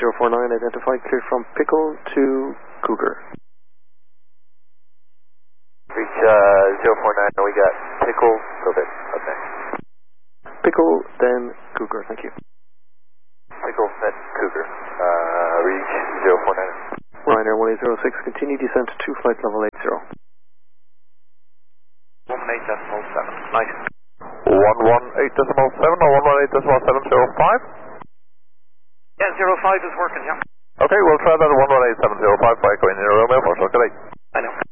049, identified, clear from Pickle to Cougar. Reach 049, we got Pickle, go ahead, okay. Pickle, then Cougar, thank you. Pickle, then Cougar, reach 049. Ryanair 1806, continue descent to flight level 80. 18.7, nice. 118.7 or 118.705? Yeah, 05 is working, yeah. Okay, we'll try that at 118.705 by going in Romeo for, okay. I know.